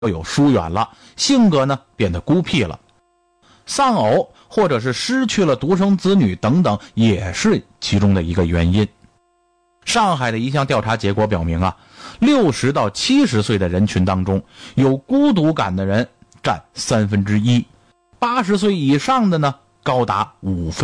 有疏远了，性格呢变得孤僻了。丧偶或者是失去了独生子女等等，也是其中的一个原因。上海的一项调查结果表明60到70岁的人群当中，有孤独感的人占1/3，80岁以上的呢高达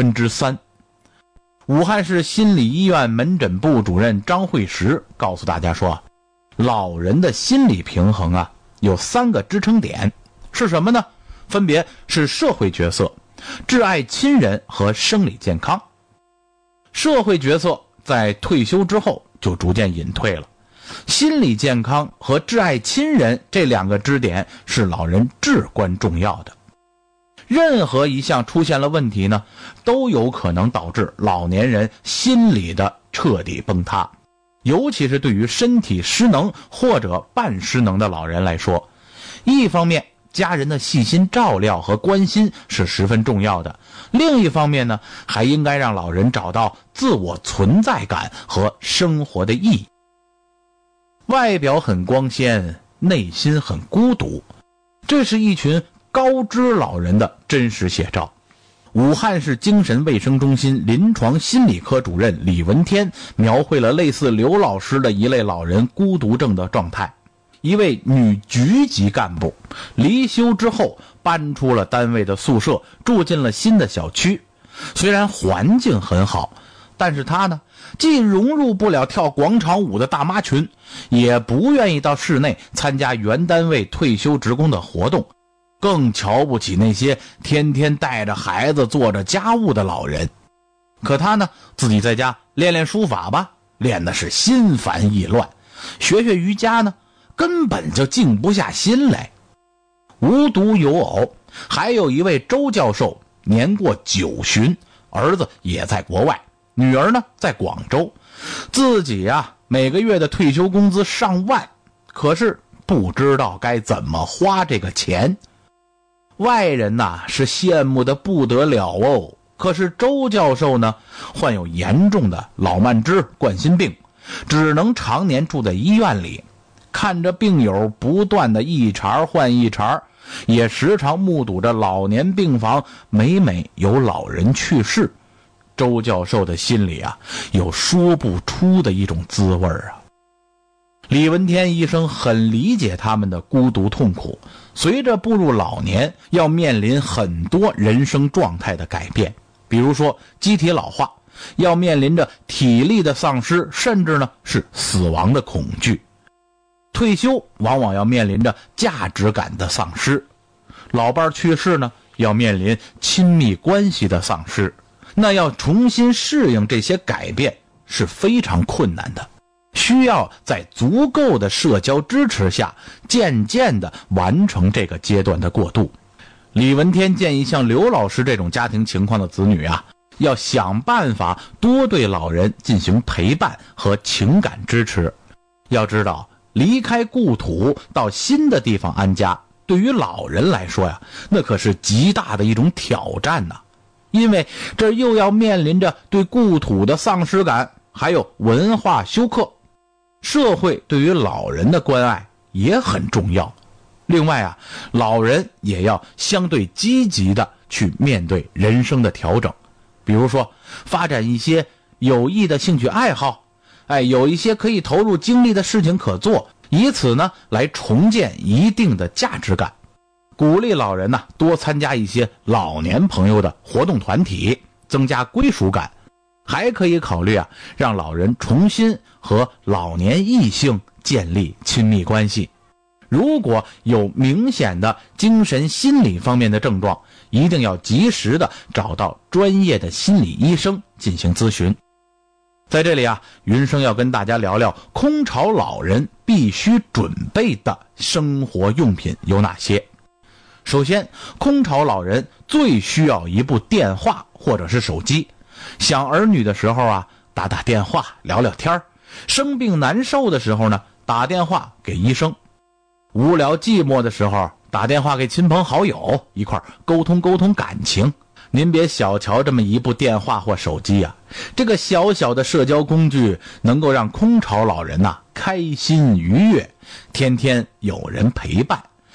3%。武汉市心理医院门诊部主任张慧石告诉大家说，老人的心理平衡有3个支撑点，是什么呢？分别是社会角色、挚爱亲人和生理健康。社会角色在退休之后就逐渐隐退了，心理健康和挚爱亲人这2个支点是老人至关重要的。任何一项出现了问题呢，都有可能导致老年人心理的彻底崩塌。尤其是对于身体失能或者半失能的老人来说，一方面家人的细心照料和关心是十分重要的，另一方面呢，还应该让老人找到自我存在感和生活的意义。外表很光鲜，内心很孤独，这是一群高知老人的真实写照。武汉市精神卫生中心临床心理科主任李文天描绘了类似刘老师的一类老人孤独症的状态。一位女局级干部离休之后搬出了单位的宿舍，住进了新的小区。虽然环境很好，但是她呢，既融入不了跳广场舞的大妈群，也不愿意到室内参加原单位退休职工的活动，更瞧不起那些天天带着孩子做着家务的老人。可他呢，自己在家练练书法吧，练的是心烦意乱；学学瑜伽呢，根本就静不下心来。无独有偶，还有一位周教授年过90，儿子也在国外，女儿呢在广州，自己每个月的退休工资上万，可是不知道该怎么花这个钱。外人是羡慕的不得了哦，可是周教授呢，患有严重的老慢支冠心病，只能常年住在医院里，看着病友不断的一茬换一茬，也时常目睹着老年病房每每有老人去世。周教授的心里有说不出的一种滋味李文天医生很理解他们的孤独痛苦，随着步入老年，要面临很多人生状态的改变，比如说机体老化，要面临着体力的丧失，甚至呢是死亡的恐惧。退休往往要面临着价值感的丧失，老伴去世呢，要面临亲密关系的丧失，那要重新适应这些改变是非常困难的，需要在足够的社交支持下，渐渐地完成这个阶段的过渡。李文天建议像刘老师这种家庭情况的子女要想办法多对老人进行陪伴和情感支持。要知道，离开故土到新的地方安家，对于老人来说那可是极大的一种挑战因为这又要面临着对故土的丧失感，还有文化休克。社会对于老人的关爱也很重要。另外老人也要相对积极的去面对人生的调整，比如说发展一些有益的兴趣爱好，有一些可以投入精力的事情可做，以此呢来重建一定的价值感。鼓励老人多参加一些老年朋友的活动团体，增加归属感。还可以考虑让老人重新和老年异性建立亲密关系。如果有明显的精神心理方面的症状，一定要及时的找到专业的心理医生进行咨询。在这里云生要跟大家聊聊空巢老人必须准备的生活用品有哪些。首先，空巢老人最需要一部电话或者是手机。想儿女的时候打打电话聊聊天，生病难受的时候呢，打电话给医生。无聊寂寞的时候，打电话给亲朋好友，一块沟通沟通感情。您别小瞧这么一部电话或手机这个小小的社交工具能够让空巢老人开心愉悦，天天有人陪伴。